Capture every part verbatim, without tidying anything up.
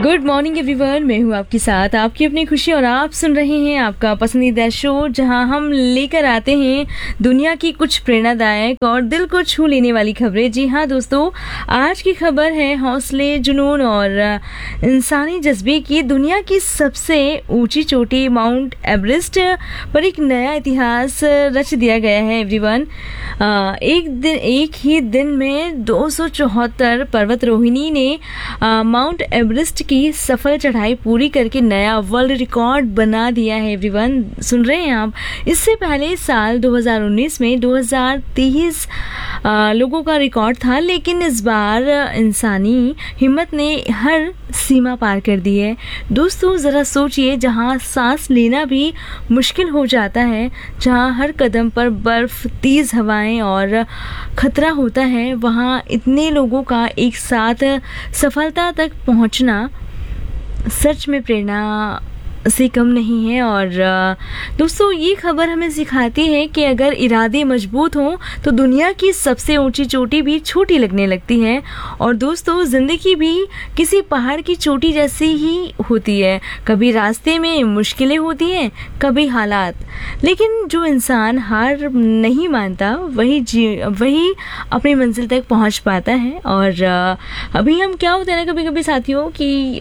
Good morning everyone, मैं हूँ आपके साथ आपकी अपनी खुशी और आप सुन रहे हैं आपका पसंदीदा शो जहां हम लेकर आते हैं दुनिया की कुछ प्रेरणादायक और दिल को छू लेने वाली खबरें। जी हाँ दोस्तों, आज की खबर है हौसले, जुनून और इंसानी जज्बे की। दुनिया की सबसे ऊंची चोटी माउंट एवरेस्ट पर एक नया इतिहास रच दिया गया है एवरीवन। एक दिन एक ही दिन में दो सौ चौहत्तर पर्वतारोहिणी ने माउंट एवरेस्ट की सफल चढ़ाई पूरी करके नया वर्ल्ड रिकॉर्ड बना दिया है एवरीवन। सुन रहे हैं आप? इससे पहले साल दो हज़ार उन्नीस में दो हज़ार तेईस लोगों का रिकॉर्ड था, लेकिन इस बार इंसानी हिम्मत ने हर सीमा पार कर दी है। दोस्तों ज़रा सोचिए, जहां सांस लेना भी मुश्किल हो जाता है, जहां हर कदम पर बर्फ़, तेज़ हवाएं और खतरा होता है, वहां इतने लोगों का एक साथ सफलता तक पहुंचना सच में प्रेरणा से कम नहीं है। और दोस्तों ये खबर हमें सिखाती है कि अगर इरादे मजबूत हों तो दुनिया की सबसे ऊंची चोटी भी छोटी लगने लगती है। और दोस्तों ज़िंदगी भी किसी पहाड़ की चोटी जैसी ही होती है। कभी रास्ते में मुश्किलें होती हैं, कभी हालात, लेकिन जो इंसान हार नहीं मानता वही जी वही अपनी मंजिल तक पहुंच पाता है। और अभी हम क्या होता है ना, कभी कभी साथियों की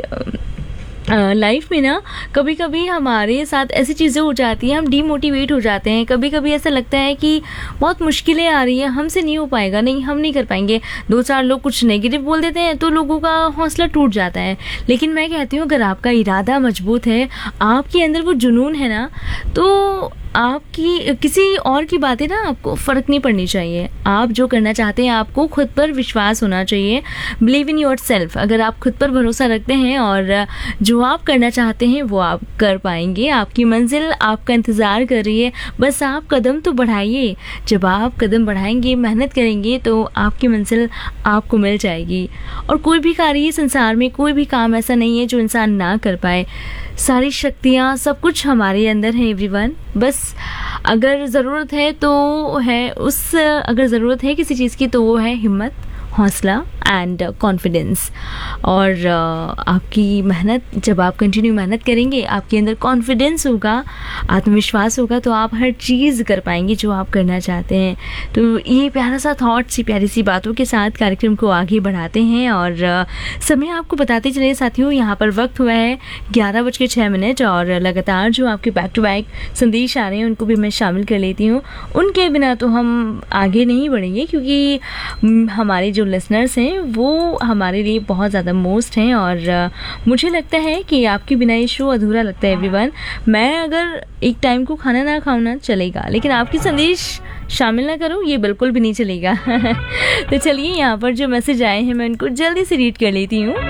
लाइफ में ना कभी कभी हमारे साथ ऐसी चीज़ें हो जाती हैं, हम डीमोटिवेट हो जाते हैं। कभी कभी ऐसा लगता है कि बहुत मुश्किलें आ रही हैं, हमसे नहीं हो पाएगा, नहीं हम नहीं कर पाएंगे। दो चार लोग कुछ नेगेटिव बोल देते हैं तो लोगों का हौसला टूट जाता है। लेकिन मैं कहती हूँ अगर आपका इरादा मजबूत है, आपके अंदर वो जुनून है ना, तो आपकी किसी और की बातें ना आपको फ़र्क नहीं पड़नी चाहिए। आप जो करना चाहते हैं, आपको खुद पर विश्वास होना चाहिए। Believe in your self. अगर आप खुद पर भरोसा रखते हैं और जो आप करना चाहते हैं वो आप कर पाएंगे। आपकी मंजिल आपका इंतज़ार कर रही है, बस आप कदम तो बढ़ाइए। जब आप कदम बढ़ाएंगे, मेहनत करेंगे, तो आपकी मंजिल आपको मिल जाएगी। और कोई भी कार्य संसार में, कोई भी काम ऐसा नहीं है जो इंसान ना कर पाए। सारी शक्तियाँ, सब कुछ हमारे अंदर है एवरीवन। बस अगर ज़रूरत है तो है उस अगर ज़रूरत है किसी चीज़ की तो वो है हिम्मत, हौसला एंड कॉन्फिडेंस। और uh, आपकी मेहनत, जब आप कंटिन्यू मेहनत करेंगे, आपके अंदर कॉन्फिडेंस होगा, आत्मविश्वास होगा, तो आप हर चीज़ कर पाएंगे जो आप करना चाहते हैं। तो ये प्यारा सा थॉट सी, प्यारी सी बातों के साथ कार्यक्रम को आगे बढ़ाते हैं। और uh, समय आपको बताते चले साथियों, यहाँ पर वक्त हुआ है ग्यारह बज के छः मिनट और लगातार जो आपके बैक टू बैक संदेश आ रहे हैं उनको भी मैं शामिल कर लेती हूँ। उनके बिना तो हम आगे नहीं बढ़ेंगे, क्योंकि हमारे जो लिसनर्स हैं वो हमारे लिए बहुत ज़्यादा मोस्ट हैं। और मुझे लगता है कि आपके बिना ये शो अधूरा लगता है एवरीवन। मैं अगर एक टाइम को खाना ना खाऊं ना चलेगा, लेकिन आपकी संदेश शामिल ना करूं ये बिल्कुल भी नहीं चलेगा। तो चलिए, यहाँ पर जो मैसेज आए हैं मैं उनको जल्दी से रीड कर लेती हूँ।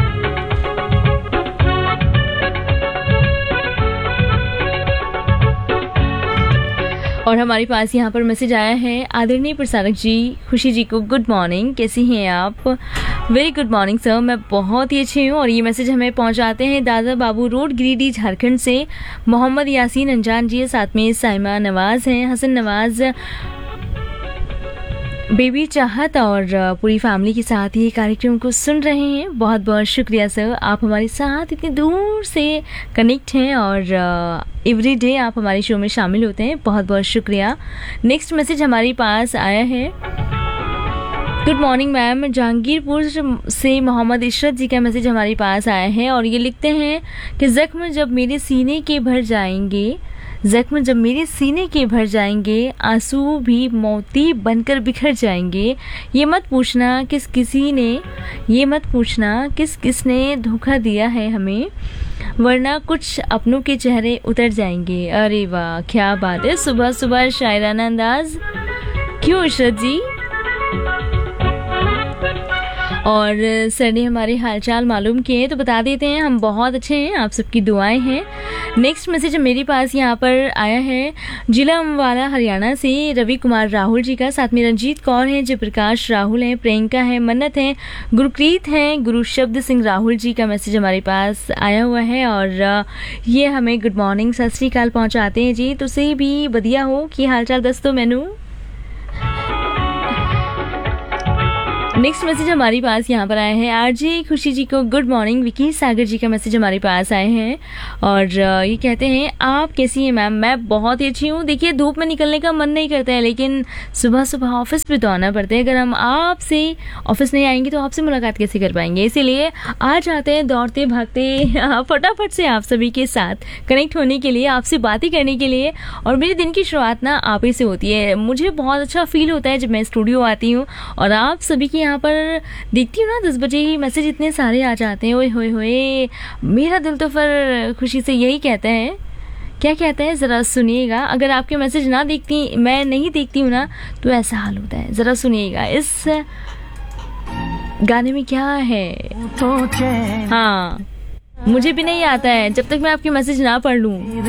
और हमारे पास यहाँ पर मैसेज आया है आदरणीय प्रसारक जी, खुशी जी को गुड मॉर्निंग, कैसी हैं आप? वेरी गुड मॉर्निंग सर, मैं बहुत ही अच्छी हूँ। और ये मैसेज हमें पहुँचाते हैं दादा बाबू रोड, गिरिडीह, झारखंड से मोहम्मद यासीन अंजान जी, साथ में साइमा नवाज़ हैं, हसन नवाज़, बेबी चाहत और पूरी फैमिली के साथ ये कार्यक्रम को सुन रहे हैं। बहुत बहुत शुक्रिया सर, आप हमारे साथ इतनी दूर से कनेक्ट हैं और एवरी डे आप हमारे शो में शामिल होते हैं। बहुत बहुत शुक्रिया। नेक्स्ट मैसेज हमारे पास आया है। गुड मॉर्निंग मैम, जहांगीरपुर से मोहम्मद इशरत जी का मैसेज हमारे पास आया है और ये लिखते हैं कि ज़ख्म जब मेरे सीने के भर जाएंगे, ज़ख्म जब मेरे सीने के भर जाएंगे, आंसू भी मोती बनकर बिखर जाएंगे। ये मत पूछना किस किसी ने ये मत पूछना किस किसने धोखा दिया है हमें, वरना कुछ अपनों के चेहरे उतर जाएंगे। अरे वाह, क्या बात है! सुबह सुबह शायराना अंदाज, क्यों इशरत जी? और सर ने हमारे हालचाल मालूम किए तो बता देते हैं हम बहुत अच्छे हैं, आप सबकी दुआएं हैं। नेक्स्ट मैसेज मेरे पास यहाँ पर आया है जिला अम्बाला हरियाणा से रवि कुमार राहुल जी का, साथ में रंजीत कौर हैं, जयप्रकाश राहुल हैं, प्रियंका है, मन्नत हैं, गुरप्रीत हैं, गुरु शब्द सिंह राहुल जी का मैसेज हमारे पास आया हुआ है। और ये हमें गुड मॉर्निंग सत श्री अकाल पहुँचाते हैं जी। तुसी भी बढ़िया हो कि हालचाल दस्तो मैनू? नेक्स्ट मैसेज हमारे पास यहाँ पर आए हैं आरजे खुशी जी को गुड मॉर्निंग। विकी सागर जी का मैसेज हमारे पास आए हैं और ये कहते हैं आप कैसी हैं मैम? मैं बहुत ही अच्छी हूँ। देखिए धूप में निकलने का मन नहीं करता है, लेकिन सुबह सुबह ऑफिस भी तो आना पड़ता है। अगर हम आपसे ऑफिस नहीं आएंगे तो आपसे मुलाकात कैसे कर पाएंगे? इसीलिए आज आते हैं दौड़ते भागते फटाफट से आप सभी के साथ कनेक्ट होने के लिए, आपसे बातें करने के लिए। और मेरे दिन की शुरुआत ना आप ही से होती है। मुझे बहुत अच्छा फील होता है जब मैं स्टूडियो आती हूँ और आप सभी के यहाँ पर देखती हूँ ना दस बजे ही मैसेज इतने सारे आ जाते हैं। ओए होए होए, मेरा दिल तो फिर खुशी से यही कहता है। क्या कहता है ज़रा सुनिएगा। अगर आपके मैसेज ना देखती मैं नहीं देखती हूँ ना तो ऐसा हाल होता है। ज़रा सुनिएगा इस गाने में क्या है। हाँ, मुझे भी नहीं आता है जब तक मैं आपके मैसेज ना पढ़ लूँ।